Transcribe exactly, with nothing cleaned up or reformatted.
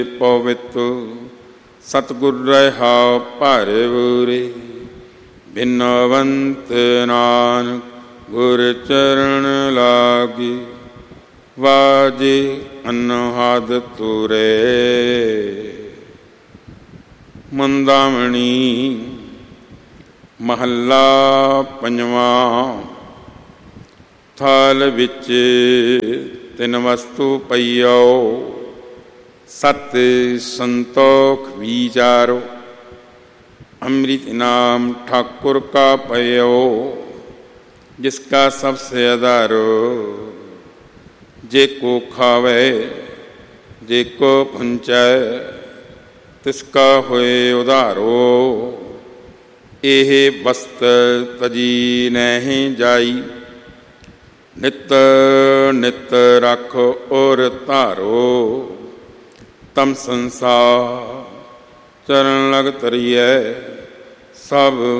ਪਵਿੱਤ ਸਤਿਗੁਰ ਰਹਾ ਭਾਰੇ ਬੂਰੇ, ਬਿਨਵੰਤ ਨਾਨਕ ਗੁਰ ਚਰਨ ਲਾਗੀ, ਵਾਜੇ ਅਨਹਦ ਤੁਰੇ। ਮੰਦਾਵਣੀ ਮਹੱਲਾ ਪੰਜਵਾਂ। ਥਾਲ ਵਿੱਚ ਤਿੰਨ ਵਸਤੂ ਪਈਓ, ਸਤ ਸੰਤੋਖ ਵਿਚਾਰੋ। ਅੰਮ੍ਰਿਤ ਨਾਮ ਠਾकुर का पयो, जिसका सबसे आधारो। जे को खावे जे को पुंचै, तिसका होए उधारो। एह वस्त तजी नहीं जाई, नित नित रखो और धारो। तम संसार चरण लग तरिए, सब